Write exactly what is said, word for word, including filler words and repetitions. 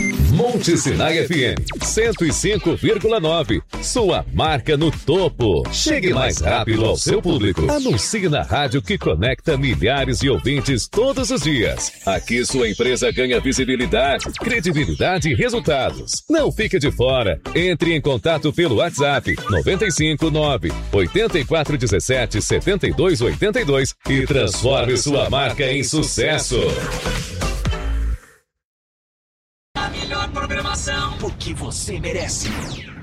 Monte Sinai F M, cento e cinco vírgula nove. Sua marca no topo. Chegue mais rápido ao seu público. Anuncie na rádio que conecta milhares de ouvintes todos os dias. Aqui sua empresa ganha visibilidade, credibilidade e resultados. Não fique de fora. Entre em contato pelo WhatsApp nove cinco nove, oito quatro um sete, sete dois oito dois e transforme sua marca em sucesso. A melhor programação, porque você merece.